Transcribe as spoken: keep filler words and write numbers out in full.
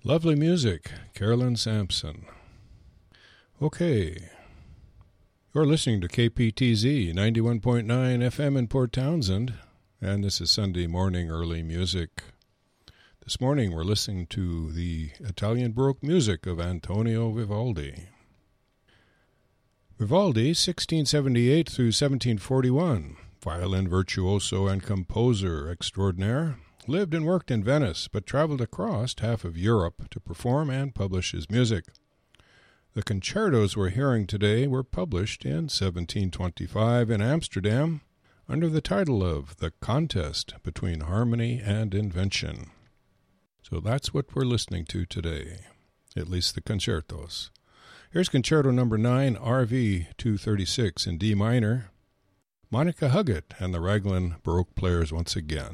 Lovely music, Carolyn Sampson. Okay. You're listening to K P T Z ninety-one point nine F M in Port Townsend, and this is Sunday morning early music. This morning we're listening to the Italian Baroque music of Antonio Vivaldi. Vivaldi, sixteen seventy-eight through seventeen forty-one, violin virtuoso and composer extraordinaire, lived and worked in Venice, but traveled across half of Europe to perform and publish his music. The concertos we're hearing today were published in seventeen twenty-five in Amsterdam under the title of The Contest Between Harmony and Invention. So that's what we're listening to today, at least the concertos. Here's Concerto number nine, R V two thirty-six in D minor. Monica Huggett and the Raglan Baroque Players once again.